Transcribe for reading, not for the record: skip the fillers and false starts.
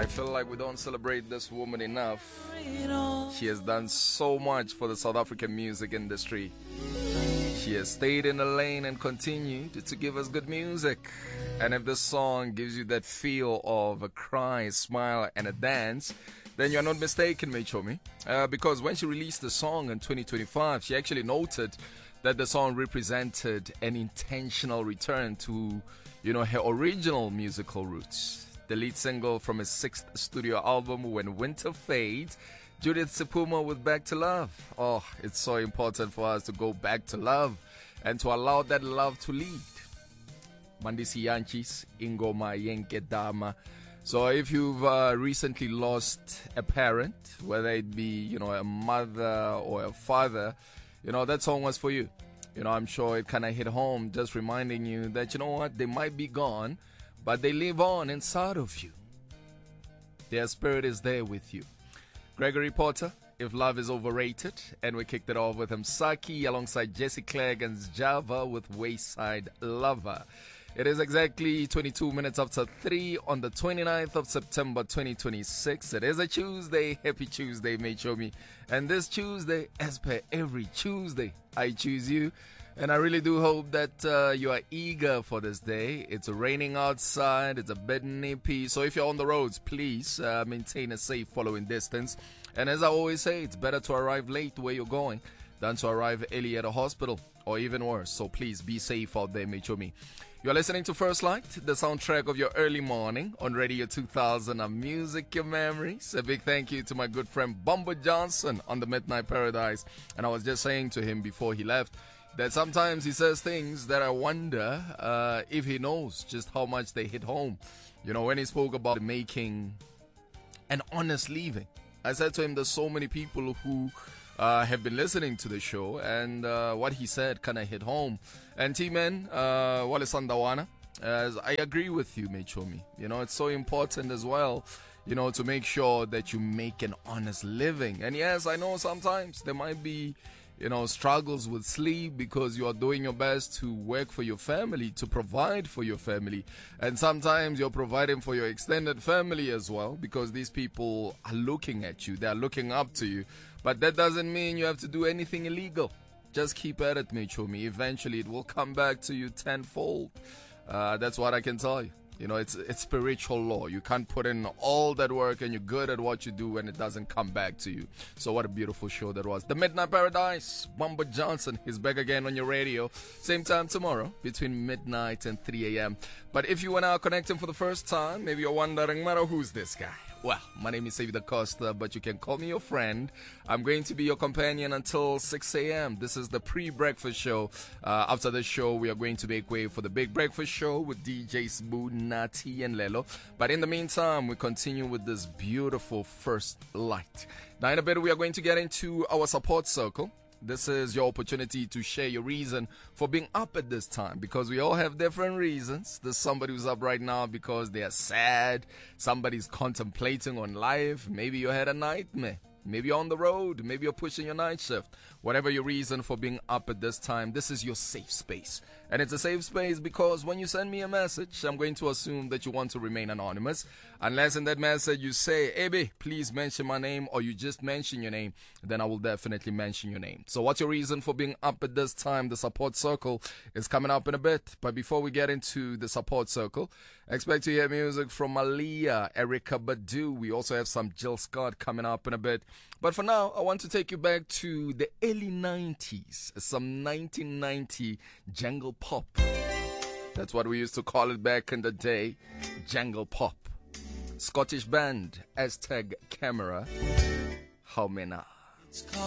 feel like we don't celebrate this woman enough. She has done so much for the South African music industry. She has stayed in the lane and continued to give us good music. And if this song gives you that feel of a cry, a smile, and a dance, then you're not mistaken, Mechomi. Because when she released the song in 2025, she actually noted that the song represented an intentional return to, her original musical roots. The lead single from his 6th studio album, When Winter Fades, Judith Sephuma with Back to Love. Oh, it's so important for us to go back to love and to allow that love to lead. Mandisi Yanchis, Ingoma Yenkedama. So if you've recently lost a parent, whether it be, a mother or a father, that song was for you. I'm sure it kind of hit home, just reminding you that, they might be gone, but they live on inside of you. Their spirit is there with you. Gregory Porter, If Love is Overrated, and we kicked it off with Msaki alongside Jesse Clegg and Java with Wayside Lover. It is exactly 22 minutes after 3 on the 29th of September 2026. It is a Tuesday. Happy Tuesday, Mechomi. And this Tuesday, as per every Tuesday, I choose you. And I really do hope that you are eager for this day. It's raining outside. It's a bit nippy. So if you're on the roads, please maintain a safe following distance. And as I always say, it's better to arrive late where you're going than to arrive early at a hospital, or even worse. So please be safe out there, Mechomi. You're listening to First Light, the soundtrack of your early morning on Radio 2000 and Music Your Memories. A big thank you to my good friend Bumbo Johnson on the Midnight Paradise. And I was just saying to him before he left that sometimes he says things that I wonder if he knows just how much they hit home. When he spoke about making an honest living, I said to him, there's so many people who have been listening to the show, and what he said kind of hit home. And T-Man, Wale Sandawana, I agree with you, Mechomi. It's so important as well, to make sure that you make an honest living. And yes, I know sometimes there might be, struggles with sleep because you are doing your best to work for your family, to provide for your family. And sometimes you're providing for your extended family as well, because these people are looking at you. They are looking up to you. But that doesn't mean you have to do anything illegal. Just keep at it, Mechomi. Eventually, it will come back to you tenfold. That's what I can tell you. It's spiritual law. You can't put in all that work and you're good at what you do when it doesn't come back to you. So what a beautiful show that was. The Midnight Paradise, Bumbo Johnson is back again on your radio. Same time tomorrow between midnight and 3 a.m. But if you are now connecting for the first time, maybe you're wondering, Maro, who's this guy? Well, my name is Savida Costa, but you can call me your friend. I'm going to be your companion until 6 a.m. This is the pre-breakfast show. After the show, we are going to make way for the big breakfast show with DJs Boo, Nati, and Lelo. But in the meantime, we continue with this beautiful First Light. Now, in a bit, we are going to get into our support circle. This is your opportunity to share your reason for being up at this time, because we all have different reasons. There's somebody who's up right now because they are sad. Somebody's contemplating on life. Maybe you had a nightmare. Maybe you're on the road. Maybe you're pushing your night shift. Whatever your reason for being up at this time, this is your safe space. And it's a safe space because when you send me a message, I'm going to assume that you want to remain anonymous. Unless in that message you say, Ebe, please mention my name, or you just mention your name, then I will definitely mention your name. So what's your reason for being up at this time? The support circle is coming up in a bit. But before we get into the support circle, expect to hear music from Aaliyah, Erykah Badu. We also have some Jill Scott coming up in a bit. But for now, I want to take you back to the early 90s, some 1990 jangle pop. That's what we used to call it back in the day, jangle pop. Scottish band, Aztec Camera, Haumena.